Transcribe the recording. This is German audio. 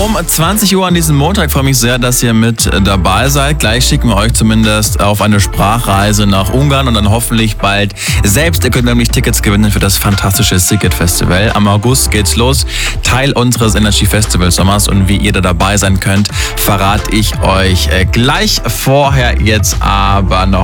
um 20 Uhr an diesem Montag. Ich freue mich sehr, dass ihr mit dabei seid. Gleich schicken wir euch zumindest auf eine Sprachreise nach Ungarn und dann hoffentlich bald selbst. Ihr könnt nämlich Tickets gewinnen für das fantastische Siget Festival. Am August geht's los. Teil unseres Energy Festival Sommers, und wie ihr da dabei sein könnt, verrate ich euch gleich. Vorher jetzt aber noch